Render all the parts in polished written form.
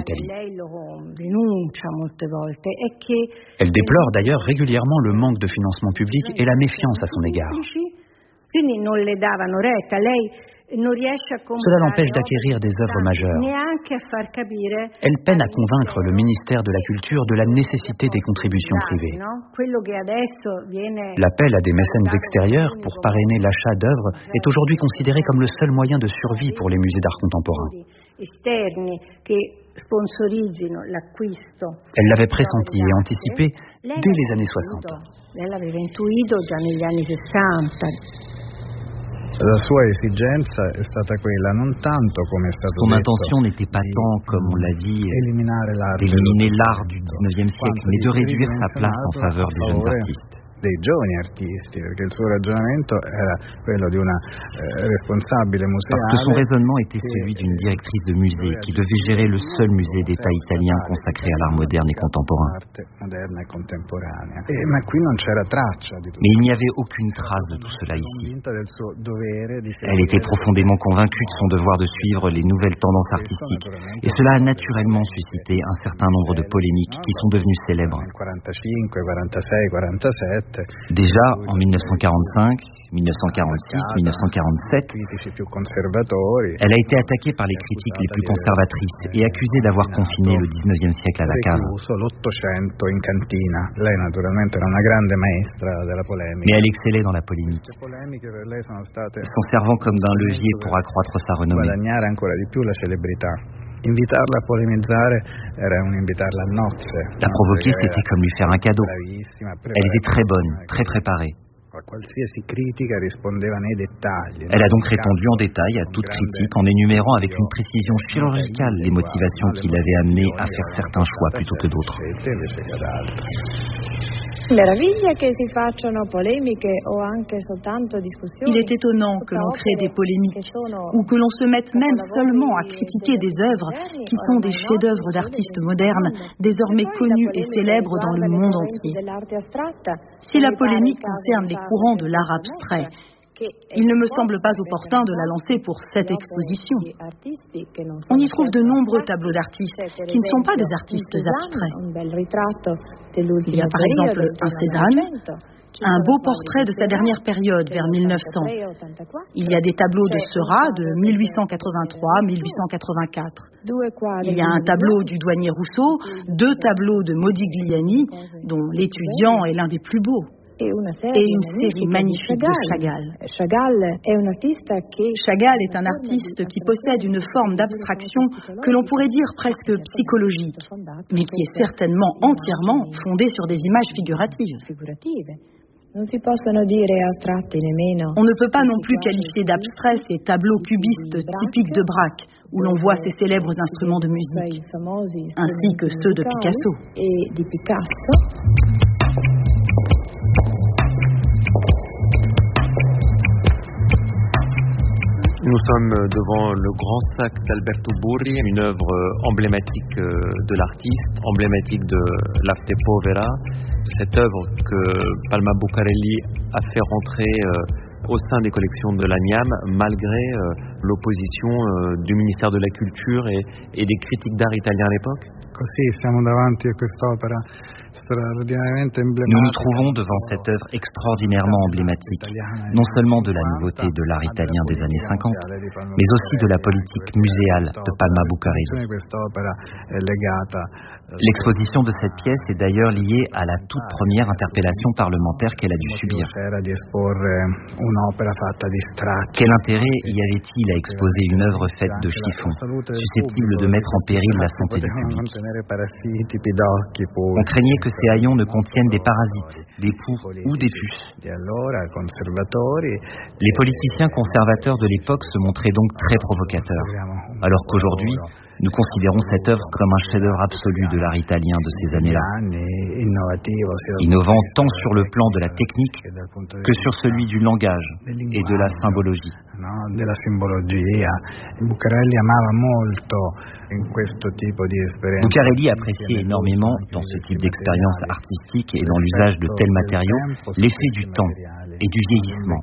Italie. Elle déplore d'ailleurs régulièrement le manque de financement public et la méfiance à son égard. Cela l'empêche d'acquérir des œuvres majeures. Elle peine à convaincre le ministère de la Culture de la nécessité des contributions privées. L'appel à des mécènes extérieurs pour parrainer l'achat d'œuvres est aujourd'hui considéré comme le seul moyen de survie pour les musées d'art contemporain. Elle l'avait pressenti et anticipé dès les années 60. Son intention n'était pas tant, comme on l'a dit, d'éliminer l'art du XIXe siècle, mais de réduire sa place en faveur des jeunes artistes. Dei giovani artisti, perché il suo ragionamento era quello di una responsabile museale. Parce que son raisonnement était celui d'une directrice de musée qui devait gérer le seul musée d'État italien consacré à l'art moderne et contemporain. Mais il n'y avait aucune trace de tout cela ici. Elle était profondément convaincue de son devoir de suivre les nouvelles tendances artistiques, et cela a naturellement suscité un certain nombre de polémiques qui sont devenues célèbres. Déjà en 1945, 1946, 1947, elle a été attaquée par les critiques les plus conservatrices et accusée d'avoir confiné le XIXe siècle à la cave. Mais elle excellait dans la polémique, s'en servant comme d'un levier pour accroître sa renommée. La provoquer, c'était comme lui faire un cadeau. Elle était très bonne, très préparée. Elle a donc répondu en détail à toute critique en énumérant avec une précision chirurgicale les motivations qui l'avaient amené à faire certains choix plutôt que d'autres. Il est étonnant que l'on crée des polémiques ou que l'on se mette même seulement à critiquer des œuvres qui sont des chefs-d'œuvre d'artistes modernes, désormais connus et célèbres dans le monde entier. Si la polémique concerne les courants de l'art abstrait, il ne me semble pas opportun de la lancer pour cette exposition. On y trouve de nombreux tableaux d'artistes qui ne sont pas des artistes abstraits. Il y a par exemple un Cézanne, un beau portrait de sa dernière période, vers 1900. Il y a des tableaux de Seurat de 1883-1884. Il y a un tableau du douanier Rousseau, 2 tableaux de Modigliani, dont L'étudiant est l'un des plus beaux. Et une série magnifique de Chagall. Chagall est un artiste qui possède une forme d'abstraction que l'on pourrait dire presque psychologique, mais qui est certainement entièrement fondée sur des images figuratives. On ne peut pas non plus qualifier d'abstrait ces tableaux cubistes typiques de Braque, où l'on voit ces célèbres instruments de musique, ainsi que ceux de Picasso. Nous sommes devant le grand sac d'Alberto Burri, une œuvre emblématique de l'artiste, emblématique de l'arte povera. Cette œuvre que Palma Bucarelli a fait rentrer au sein des collections de l'ANIAM, malgré l'opposition du ministère de la Culture et des critiques d'art italiens à l'époque. Nous nous trouvons devant cette œuvre extraordinairement emblématique, non seulement de la nouveauté de l'art italien des années 50, mais aussi de la politique muséale de Palma Bucarelli. L'exposition de cette pièce est d'ailleurs liée à la toute première interpellation parlementaire qu'elle a dû subir. Quel intérêt y avait-il à exposer une œuvre faite de chiffon, susceptible de mettre en péril la santé du public? On craignait que ces haillons ne contiennent des parasites, des poux ou des puces. Les politiciens conservateurs de l'époque se montraient donc très provocateurs, alors qu'aujourd'hui, nous considérons cette œuvre comme un chef-d'œuvre absolu de l'art italien de ces années-là, innovant tant sur le plan de la technique que sur celui du langage et de la symbologie. Bucarelli appréciait énormément, dans ce type d'expérience artistique et dans l'usage de tels matériaux, l'effet du temps et du vieillissement.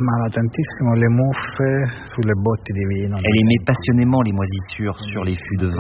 Elle aimait passionnément les moisissures sur les fûts de vin